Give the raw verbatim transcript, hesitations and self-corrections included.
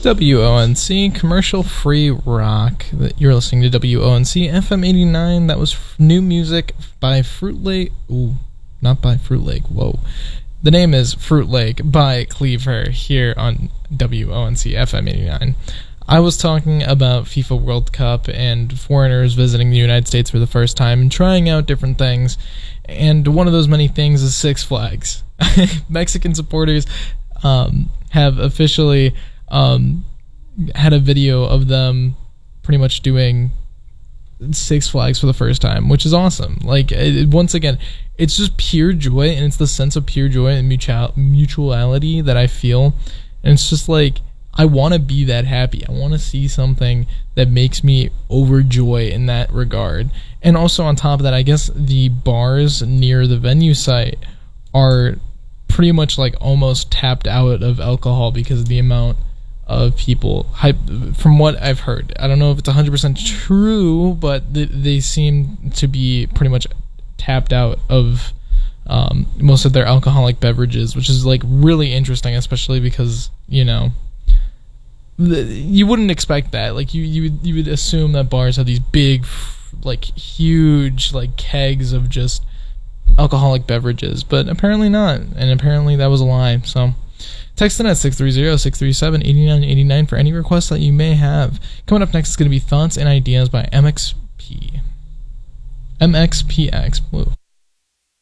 W O N C, commercial-free rock. You're listening to W O N C F M eighty-nine. That was f- new music by Fruit Lake. Ooh, not by Fruit Lake. Whoa. The name is Fruit Lake by Cleaver here on W O N C F M eighty-nine. I was talking about FIFA World Cup and foreigners visiting the United States for the first time and trying out different things. And one of those many things is Six Flags. Mexican supporters um, have officially um, had a video of them pretty much doing Six Flags for the first time, which is awesome. Like, it, once again, it's just pure joy, and it's the sense of pure joy and mutual mutuality that I feel. And it's just like, I want to be that happy. I want to see something that makes me overjoy in that regard. And also on top of that, I guess the bars near the venue site are pretty much like almost tapped out of alcohol because of the amount of people. From what I've heard, I don't know if it's one hundred percent true, but they, they seem to be pretty much tapped out of um, most of their alcoholic beverages, which is like really interesting, especially because, you know, you wouldn't expect that. Like, you you would, you would assume that bars have these big, like, huge, like, kegs of just alcoholic beverages, but apparently not, and apparently that was a lie. So text in at six three zero, six three seven, eight nine eight nine for any requests that you may have. Coming up next is going to be Thoughts and Ideas by M X P. M X P X. Whoa.